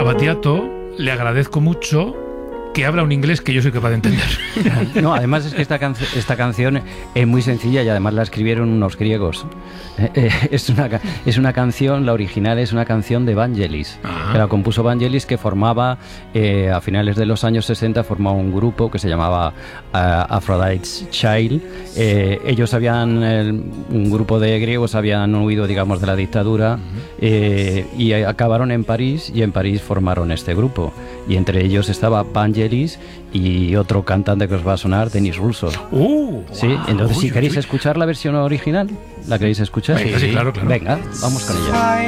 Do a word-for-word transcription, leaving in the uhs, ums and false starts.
Battiato le agradezco mucho que habla un inglés que yo soy capaz de entender. No, además es que esta, can- esta canción es muy sencilla y además la escribieron unos griegos. Eh, eh, es, una, ca- es una canción, la original es una canción de Vangelis, Ajá. que la compuso Vangelis, que formaba, eh, a finales de los años sesenta, formaba un grupo que se llamaba uh, Aphrodite's Child. Eh, ellos habían, el, un grupo de griegos habían huido, digamos, de la dictadura, uh-huh. eh, y acabaron en París, y en París formaron este grupo. Y entre ellos estaba Vangelis y otro cantante que os va a sonar, Denis Russo. Uh, sí, wow. Entonces, Uy, si queréis uy. escuchar la versión original, ¿la queréis escuchar? Sí, sí, claro, claro. Venga, vamos con ella.